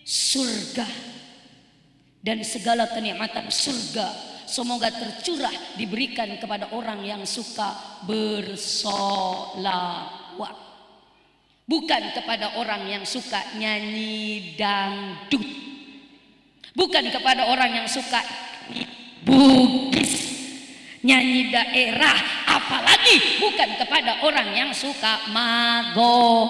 surga dan segala kenikmatan surga semoga tercurah diberikan kepada orang yang suka bersolawat, bukan kepada orang yang suka nyanyi dangdut, bukan kepada orang yang suka bugis, nyanyi daerah, apalagi bukan kepada orang yang suka mago.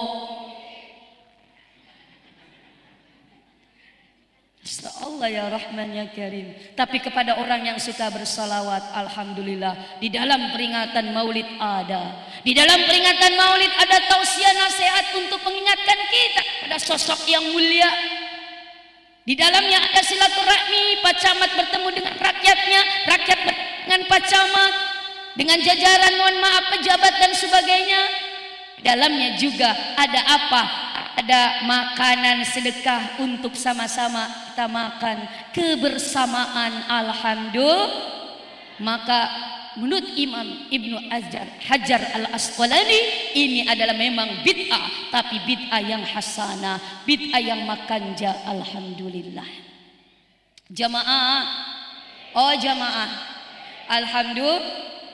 Allah ya Rahman ya Karim. Tapi kepada orang yang suka bersalawat, alhamdulillah, di dalam peringatan Maulid ada. Di dalam peringatan Maulid ada tausiah nasihat untuk mengingatkan kita pada sosok yang mulia. Di dalamnya ada silaturahmi, Pak Camat bertemu dengan rakyatnya, rakyat dengan Pak Camat, dengan jajaran mohon maaf pejabat dan sebagainya. Di dalamnya juga ada apa? Ada makanan sedekah untuk sama-sama kita makan kebersamaan, alhamdulillah. Maka menurut Imam Ibnu Hajar Al-Asqalani ini adalah memang bid'ah, tapi bid'ah yang hasanah, bid'ah yang makanja, alhamdulillah. Jamaah, oh jamaah, alhamdulillah.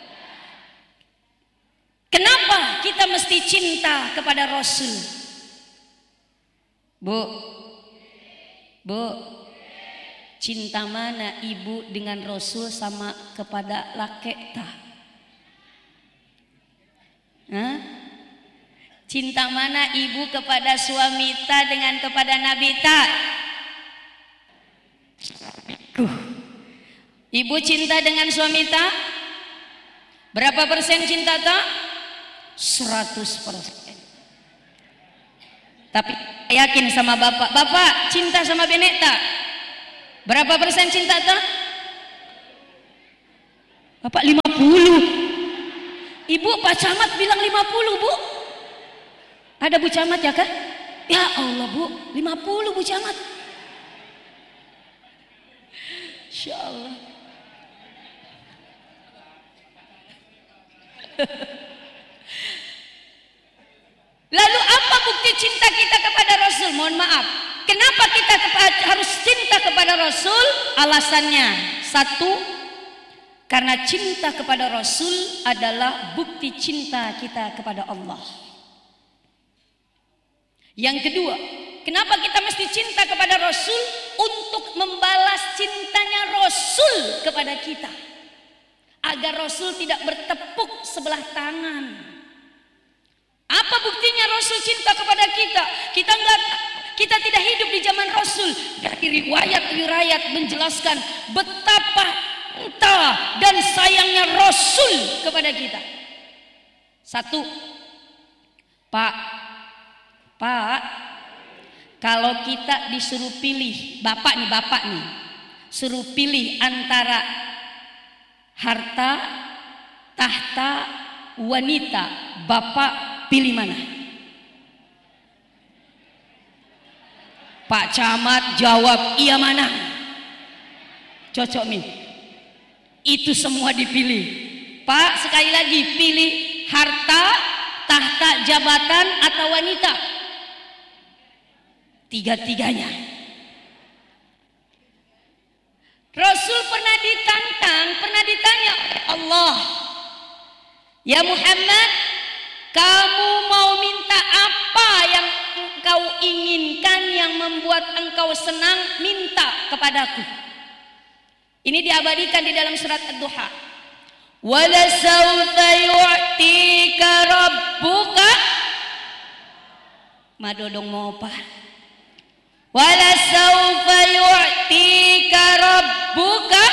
Kenapa kita mesti cinta kepada Rasul? Bu, cinta mana ibu dengan Rasul sama kepada laketa? Cinta mana ibu kepada suami ta dengan kepada Nabi ta? Ibu cinta dengan suami ta? Berapa persen cinta ta? 100%. Tapi yakin sama bapak, bapak cinta sama benek tak? Berapa persen cinta tak? Bapak 50. Ibu Pak Camat bilang 50 bu. Ada Bu Camat ya kan? Ya Allah bu, 50 Bu Camat. Insya Allah. Lalu apa bukti cinta kita kepada Rasul? Mohon maaf, kenapa kita harus cinta kepada Rasul? Alasannya, satu, karena cinta kepada Rasul adalah bukti cinta kita kepada Allah. Yang kedua, kenapa kita mesti cinta kepada Rasul? Untuk membalas cintanya Rasul kepada kita, agar Rasul tidak bertepuk sebelah tangan. Apa buktinya Rasul cinta kepada kita? Kita tidak hidup di zaman Rasul. Dari riwayat menjelaskan betapa cinta dan sayangnya Rasul kepada kita. Satu, Pak, kalau kita disuruh pilih, bapak nih, suruh pilih antara harta, tahta, wanita, bapak pilih mana? Pak Camat jawab iya mana? Cocok nih. Itu semua dipilih. Pak sekali lagi pilih harta, tahta, jabatan atau wanita? Tiga-tiganya. Rasul pernah ditantang, pernah ditanya Allah, ya Muhammad, kamu mau minta apa yang engkau inginkan yang membuat engkau senang, minta kepadaku. Ini diabadikan di dalam surat Ad-Duha. Wala sawfa yu'tika rabbuka. Madodong mau apa? Wala sawfa yu'tika rabbuka.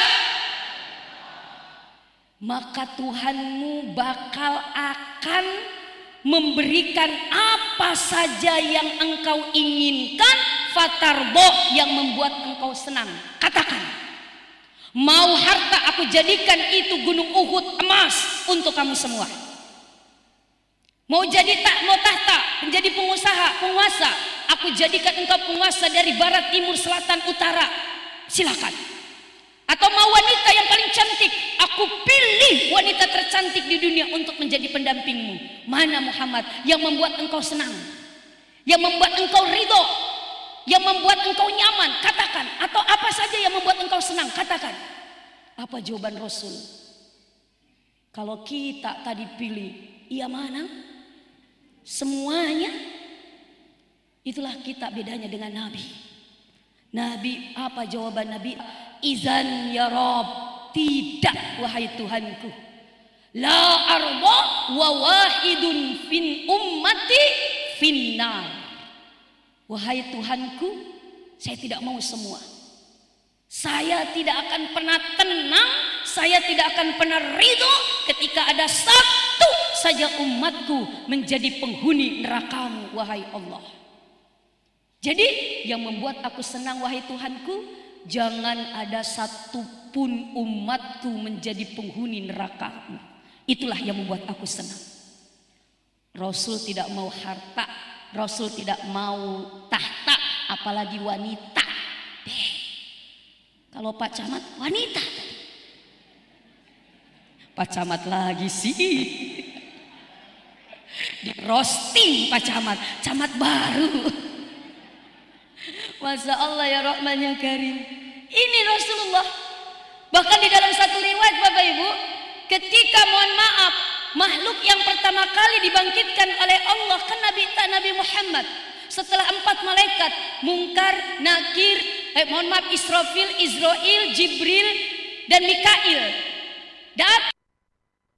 Maka Tuhanmu bakal akan memberikan apa saja yang engkau inginkan, fatarbo, yang membuat engkau senang. Katakan, mau harta aku jadikan itu gunung Uhud emas untuk kamu semua. Mau tahta, menjadi penguasa, aku jadikan engkau penguasa dari barat, timur, selatan, utara. Silakan. Atau mau wanita yang paling cantik, aku pilih wanita tercantik di dunia untuk menjadi pendampingmu. Mana Muhammad yang membuat engkau senang, yang membuat engkau ridho, yang membuat engkau nyaman, katakan. Atau apa saja yang membuat engkau senang, katakan. Apa jawaban Rasul? Kalau kita tadi pilih, iya mana? Semuanya. Itulah kita bedanya dengan Nabi. Nabi, apa jawaban Nabi? Izan ya Rob, tidak wahai Tuhanku. La arba wa wahidun fin ummati finnar. Wahai Tuhanku, saya tidak mau semua. Saya tidak akan pernah tenang, saya tidak akan pernah ridho ketika ada satu saja umatku menjadi penghuni nerakamu, wahai Allah. Jadi yang membuat aku senang, wahai Tuhanku, jangan ada satupun umatku menjadi penghuni nerakamu. Itulah yang membuat aku senang. Rasul tidak mau harta, Rasul tidak mau tahta, apalagi wanita. Kalau Pak Camat wanita, Pak Camat lagi sih di roasting Pak Camat, Camat baru. Masya Allah ya Rahman ya Karim. Ini Rasulullah. Bahkan di dalam satu riwayat Bapak Ibu, ketika mohon maaf makhluk yang pertama kali dibangkitkan oleh Allah kan Nabi Muhammad. Setelah 4 malaikat Munkar, Nakir, Israfil, Izrail, Jibril dan Mikail datang